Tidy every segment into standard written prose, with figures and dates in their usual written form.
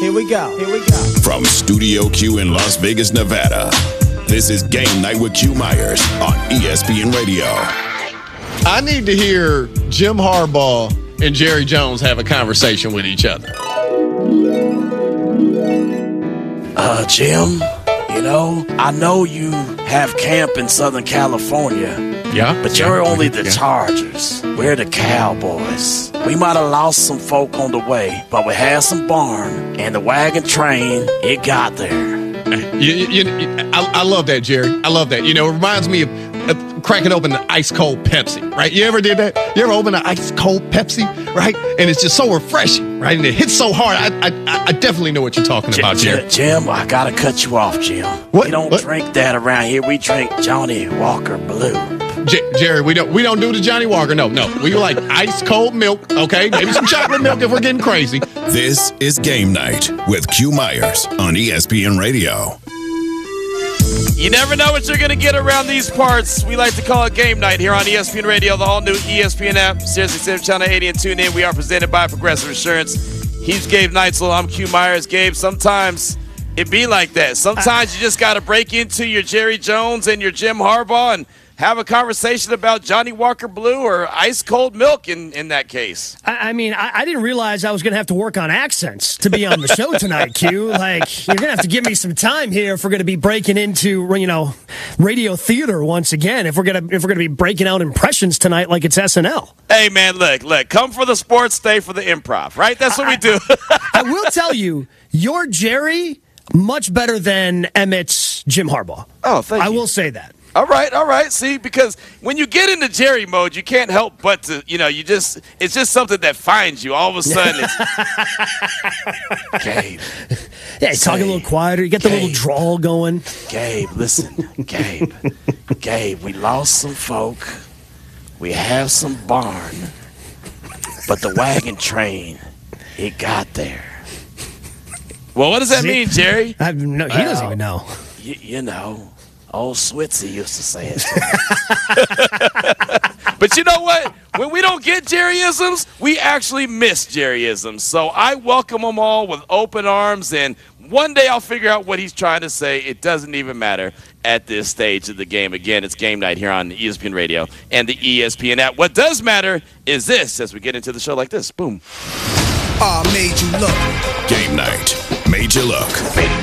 Here we go. From Studio Q in Las Vegas, Nevada, this is Game Night with Q Myers on ESPN Radio. I need to hear Jim Harbaugh and Jerry Jones have a conversation with each other. Jim, I know you have camp in Southern California. Yeah. But you're only the Chargers. We're the Cowboys. We might have lost some folk on the way, but we had some barn, and the wagon train, it got there. I love that, Jerry. I love that. It reminds me of cracking open the ice-cold Pepsi, right? You ever did that? You ever open an ice-cold Pepsi, right? And it's just so refreshing, right? And it hits so hard. I definitely know what you're talking about, Jerry. Jim, I got to cut you off, Jim. What? We don't drink that around here. We drink Johnny Walker Blue. Jerry, we don't do the Johnny Walker. No. We like ice-cold milk, okay? Maybe some chocolate milk if we're getting crazy. This is Game Night with Q Myers on ESPN Radio. You never know what you're going to get around these parts. We like to call it Game Night here on ESPN Radio, the all-new ESPN app, Sirius Channel 80, and tune in. We are presented by Progressive Insurance. He's Gabe Neitzel. I'm Q Myers. Gabe, sometimes it be like that. Sometimes you just got to break into your Jerry Jones and your Jim Harbaugh and have a conversation about Johnny Walker Blue or ice-cold milk in that case. I didn't realize I was going to have to work on accents to be on the show tonight, Q. Like, you're going to have to give me some time here if we're going to be breaking into, radio theater once again, if we're going to be breaking out impressions tonight like it's SNL. Hey, man, look, come for the sports, stay for the improv, right? That's what we do. I will tell you, your Jerry, much better than Emmett's Jim Harbaugh. Oh, thank you. I will say that. All right. See, because when you get into Jerry mode, you can't help but to, it's just something that finds you. All of a sudden, it's Gabe. Yeah, you talk a little quieter. You get the little drawl going. Gabe, listen. Gabe, we lost some folk. We have some barn. But the wagon train, it got there. Well, what does that mean, Jerry? He doesn't even know. You know. Old Switzy used to say it. But you know what? When we don't get Jerryisms, we actually miss Jerryisms. So I welcome them all with open arms, and one day I'll figure out what he's trying to say. It doesn't even matter at this stage of the game. Again, it's Game Night here on ESPN Radio and the ESPN app. What does matter is this as we get into the show like this. Boom. Made you look. Game Night made you look.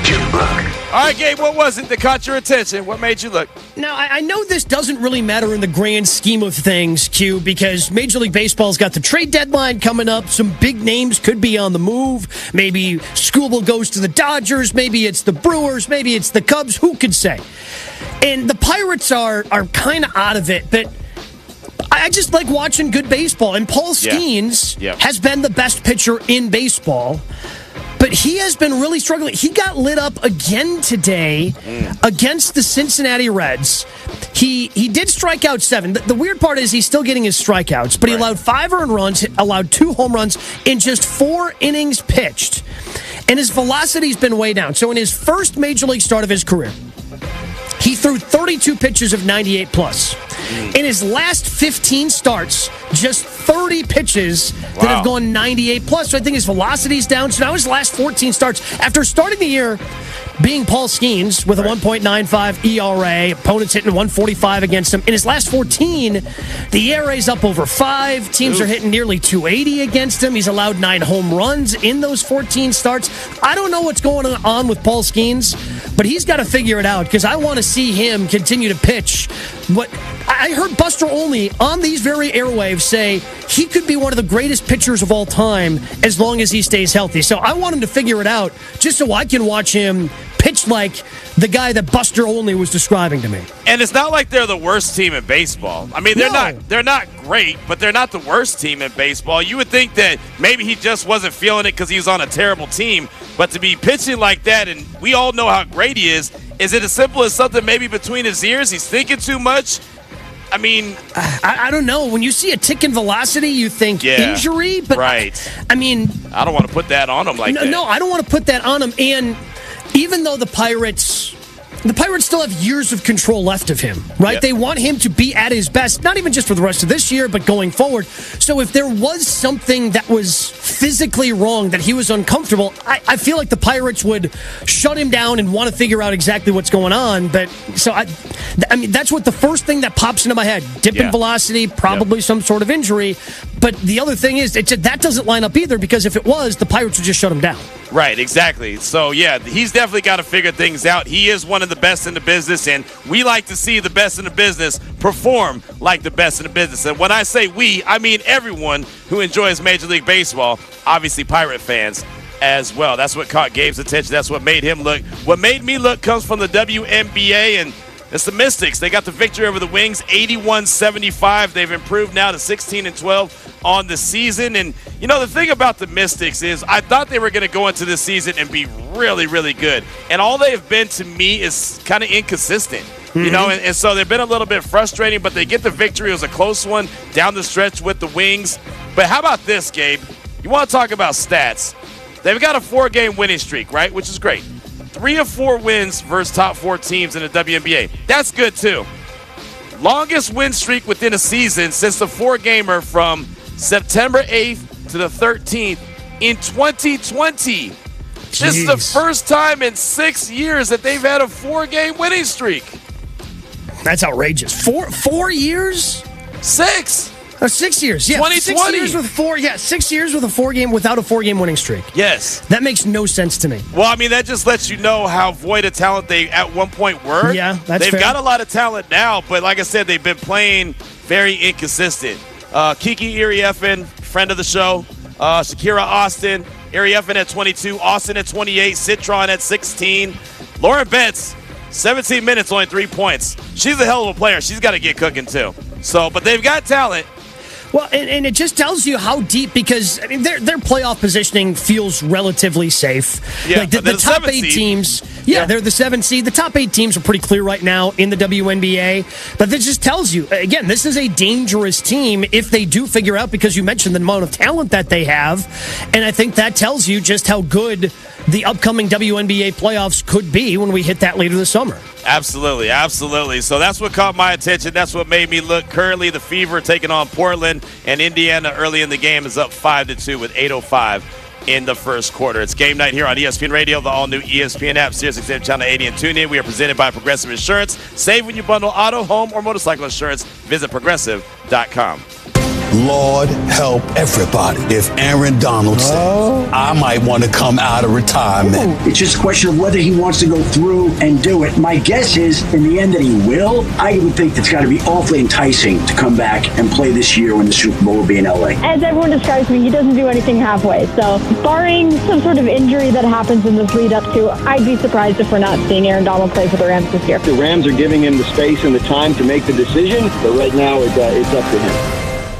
All right, Gabe, what was it that caught your attention? What made you look? Now, I know this doesn't really matter in the grand scheme of things, Q, because Major League Baseball's got the trade deadline coming up. Some big names could be on the move. Maybe Skubal goes to the Dodgers. Maybe it's the Brewers. Maybe it's the Cubs. Who could say? And the Pirates are kind of out of it, but I just like watching good baseball. And Paul Skeens has been the best pitcher in baseball. But he has been really struggling. He got lit up again today against the Cincinnati Reds. He did strike out 7. The weird part is he's still getting his strikeouts, but he allowed 5 earned runs, allowed 2 home runs in just 4 innings pitched. And his velocity's been way down. So in his first Major League start of his career, he threw 32 pitches of 98 plus. In his last 15 starts, just 30 pitches that have gone 98 plus. So I think his velocity's down. So now his last 14 starts, after starting the year being Paul Skeens with a 1.95 ERA, opponents hitting 145 against him. In his last 14, the ERA's up over 5. Teams are hitting nearly 280 against him. He's allowed 9 home runs in those 14 starts. I don't know what's going on with Paul Skeens, but he's got to figure it out because I want to see him continue to pitch. What I heard Buster Olney on these very airwaves say he could be one of the greatest pitchers of all time as long as he stays healthy. So I want him to figure it out just so I can watch him pitch like the guy that Buster Olney was describing to me. And it's not like they're the worst team in baseball. I mean, they're not great, but they're not the worst team in baseball. You would think that maybe he just wasn't feeling it because he was on a terrible team. But to be pitching like that, and we all know how great he is it as simple as something maybe between his ears? He's thinking too much? I mean, I don't know. When you see a tick in velocity, you think injury. But I mean, I don't want to put that on him like that. No, I don't want to put that on him. And even though the Pirates The Pirates still have years of control left of him, right? Yeah. They want him to be at his best, not even just for the rest of this year, but going forward. So if there was something that was physically wrong, that he was uncomfortable, I feel like the Pirates would shut him down and want to figure out exactly what's going on. But so I mean, that's what the first thing that pops into my head: dip in velocity, probably some sort of injury. But the other thing is, that doesn't line up either, because if it was, the Pirates would just shut him down. Right, exactly. So, yeah, he's definitely got to figure things out. He is one of the best in the business, and we like to see the best in the business perform like the best in the business. And when I say we, I mean everyone who enjoys Major League Baseball, obviously Pirate fans as well. That's what caught Gabe's attention. That's what made him look. What made me look comes from the WNBA, and it's the Mystics. They got the victory over the Wings, 81-75. They've improved now to 16-12 on the season. And, you know, the thing about the Mystics is I thought they were going to go into this season and be really, really good. And all they've been to me is kind of inconsistent. You know, and so they've been a little bit frustrating, but they get the victory. It was a close one down the stretch with the Wings. But how about this, Gabe? You want to talk about stats. They've got a 4-game winning streak, right, which is great. 3 of 4 wins versus top 4 teams in the WNBA. That's good, too. Longest win streak within a season since the 4-gamer from September 8th to the 13th in 2020. This is the first time in 6 years that they've had a 4-game winning streak. That's outrageous. 4 years? 6. 6 years. Yeah, 2020. 6 years with 4. Yeah, 6 years with a 4-game without a 4-game winning streak. Yes. That makes no sense to me. Well, I mean, that just lets you know how void of talent they at one point were. Yeah, that's They've fair. got a lot of talent now, but like I said, they've been playing very inconsistent. Kiki Iriefin, friend of the show. Shakira Austin. Iriefin at 22. Austin at 28. Citron at 16. Lauren Betts, 17 minutes, only 3 points. She's a hell of a player. She's got to get cooking, too. So, but they've got talent. Well, and it just tells you how deep, because I mean their playoff positioning feels relatively safe. Yeah, like the top 8 teams. Yeah, they're the 7th seed. The top 8 teams are pretty clear right now in the WNBA. But this just tells you, again, this is a dangerous team if they do figure out, because you mentioned the amount of talent that they have. And I think that tells you just how good the upcoming WNBA playoffs could be when we hit that later this summer. Absolutely, absolutely. So that's what caught my attention. That's what made me look. Currently, the Fever taking on Portland, and Indiana early in the game is up 5-2 with 8:05 in the first quarter. It's game night here on ESPN Radio, the all-new ESPN app, SiriusXM Channel 80, and tune in. We are presented by Progressive Insurance. Save when you bundle auto, home, or motorcycle insurance. Visit Progressive.com. Lord help everybody. If Aaron Donald says, I might want to come out of retirement. It's just a question of whether he wants to go through and do it. My guess is, in the end, that he will. I would think it's got to be awfully enticing to come back and play this year when the Super Bowl will be in LA. As everyone describes me, he doesn't do anything halfway. So, barring some sort of injury that happens in this lead up to, I'd be surprised if we're not seeing Aaron Donald play for the Rams this year. The Rams are giving him the space and the time to make the decision, but right now it's up to him.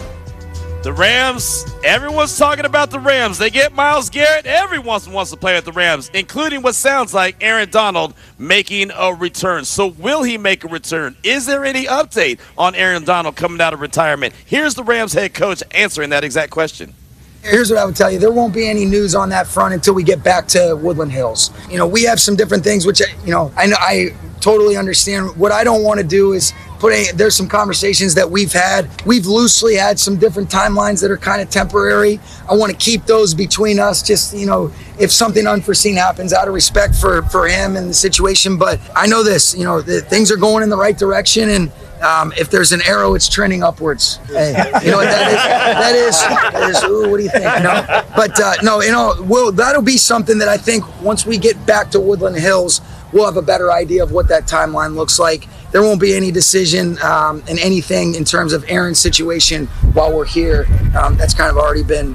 The Rams, everyone's talking about the Rams. They get Myles Garrett. Everyone wants to play with the Rams, including what sounds like Aaron Donald making a return. So will he make a return? Is there any update on Aaron Donald coming out of retirement? Here's the Rams head coach answering that exact question. Here's what I would tell you. There won't be any news on that front until we get back to Woodland Hills. You know, we have some different things, which, you know, I totally understand. What I don't want to do is there's some conversations that we've had. We've loosely had some different timelines that are kind of temporary. I want to keep those between us, just, you know, if something unforeseen happens, out of respect for him and the situation. But I know this, you know, things are going in the right direction, and if there's an arrow, it's trending upwards. Hey, you know what that is? Ooh, what do you think? No, but no, you know, that'll be something that I think once we get back to Woodland Hills, we'll have a better idea of what that timeline looks like. There won't be any decision in anything in terms of Aaron's situation while we're here. That's kind of already been